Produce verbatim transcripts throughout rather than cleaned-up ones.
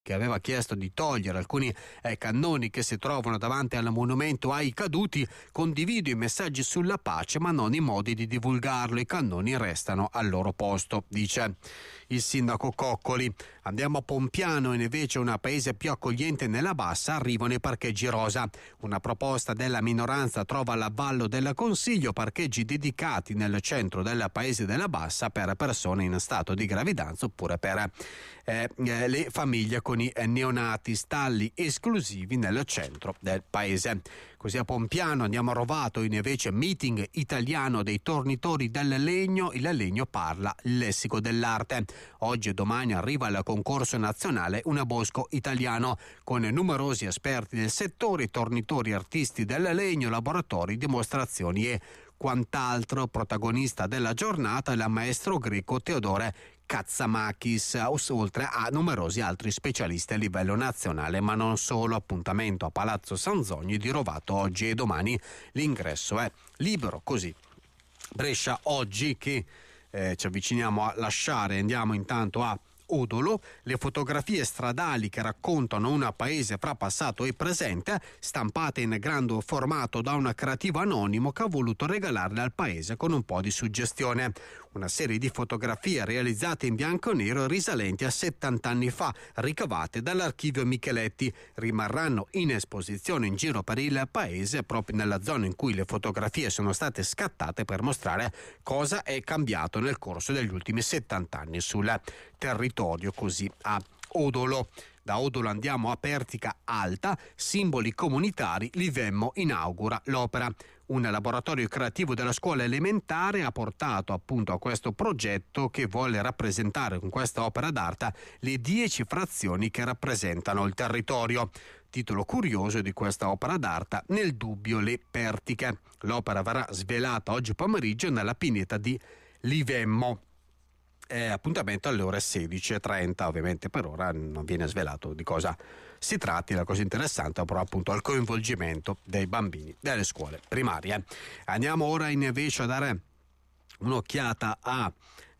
che aveva chiesto di togliere alcuni eh, cannoni che si trovano davanti al monumento ai caduti. Condivido i messaggi sulla pace ma non i modi di divulgarlo, i cannoni restano al loro posto, dice il sindaco Coccoli. Andiamo a Pompiano, invece un paese più accogliente nella Bassa, arrivano i parcheggi rosa. Una proposta della minoranza trova l'avallo del Consiglio, parcheggi dedicati nel centro del paese della Bassa per persone in stato di gravidanza oppure per eh, le famiglie con i neonati, stalli esclusivi nel centro del paese. Così a Pompiano andiamo a Rovato, invece meeting italiano dei tornitori del legno, il legno parla, il lessico dell'arte. Oggi e domani arriva al concorso nazionale Un Bosco Italiano con numerosi esperti del settore, tornitori, artisti del legno, laboratori, dimostrazioni e quant'altro. Protagonista della giornata il maestro greco Teodore Katsamakis, oltre a numerosi altri specialisti a livello nazionale, ma non solo. Appuntamento a Palazzo Sanzogni di Rovato oggi e domani, l'ingresso è libero. Così Brescia oggi che eh, ci avviciniamo a lasciare, andiamo intanto a Odolo, le fotografie stradali che raccontano un paese fra passato e presente, stampate in grande formato da un creativo anonimo che ha voluto regalarle al paese con un po' di suggestione. Una serie di fotografie realizzate in bianco e nero risalenti a settanta anni fa, ricavate dall'archivio Micheletti, rimarranno in esposizione in giro per il paese, proprio nella zona in cui le fotografie sono state scattate, per mostrare cosa è cambiato nel corso degli ultimi settanta anni sul territorio. Così a Odolo. Da Odolo andiamo a Pertica Alta, simboli comunitari, Livemmo inaugura l'opera. Un laboratorio creativo della scuola elementare ha portato appunto a questo progetto che vuole rappresentare con questa opera d'arte le dieci frazioni che rappresentano il territorio. Titolo curioso di questa opera d'arte: Nel dubbio le Pertiche. L'opera verrà svelata oggi pomeriggio nella pineta di Livemmo. Eh, appuntamento alle ore sedici e trenta, ovviamente per ora non viene svelato di cosa si tratti. La cosa interessante è però appunto il coinvolgimento dei bambini delle scuole primarie. Andiamo ora invece a dare un'occhiata a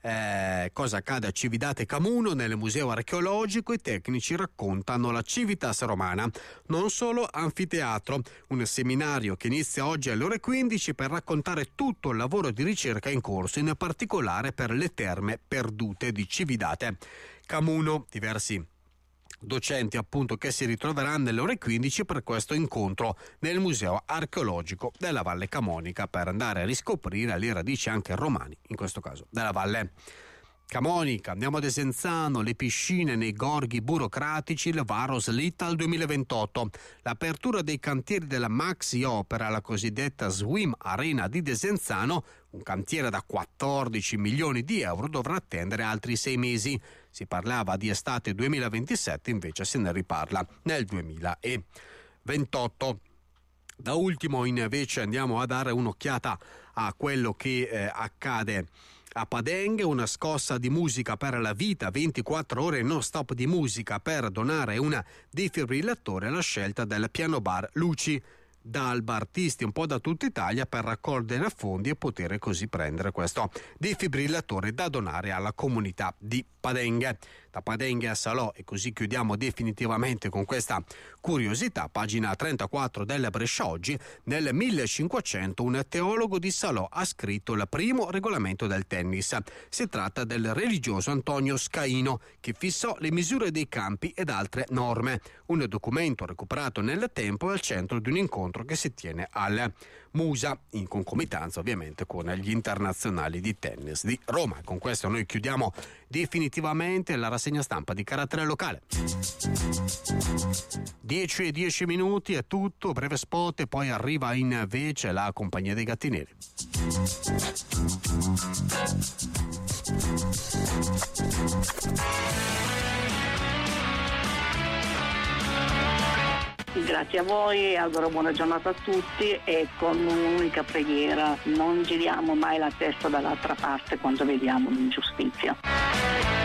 Eh, cosa accade a Cividate Camuno. Nel museo archeologico i tecnici raccontano la civitas romana, non solo anfiteatro, un seminario che inizia oggi alle ore quindici per raccontare tutto il lavoro di ricerca in corso, in particolare per le terme perdute di Cividate Camuno. Diversi docenti appunto che si ritroveranno alle ore quindici per questo incontro nel museo archeologico della Valle Camonica, per andare a riscoprire le radici anche romani, in questo caso della Valle Camonica. Andiamo ad Desenzano, le piscine nei gorghi burocratici, il varo slitta al duemilaventotto. L'apertura dei cantieri della Maxi Opera, la cosiddetta Swim Arena di Desenzano, un cantiere da quattordici milioni di euro, dovrà attendere altri sei mesi. Si parlava di estate duemilaventisette, invece se ne riparla nel duemilaventotto. Da ultimo invece andiamo a dare un'occhiata a quello che eh, accade a Padenghe, una scossa di musica per la vita, ventiquattro ore non stop di musica per donare un defibrillatore, alla scelta del piano bar Luci d'Alba, artisti un po' da tutta Italia per raccogliere fondi e poter così prendere questo defibrillatore da donare alla comunità di Padenghe. Da Padenghe a Salò, e così chiudiamo definitivamente con questa curiosità. Pagina trentaquattro del Brescia Oggi: nel millecinquecento un teologo di Salò ha scritto il primo regolamento del tennis. Si tratta del religioso Antonio Scaino, che fissò le misure dei campi ed altre norme. Un documento recuperato nel tempo è al centro di un incontro che si tiene al Musa, in concomitanza ovviamente con gli internazionali di tennis di Roma. Con questo noi chiudiamo definitivamente la rassegna stampa di carattere locale. dieci e dieci minuti è tutto, breve spot e poi arriva invece la compagnia dei Gatti Neri. Grazie a voi, auguro buona giornata a tutti e con un'unica preghiera: non giriamo mai la testa dall'altra parte quando vediamo l'ingiustizia.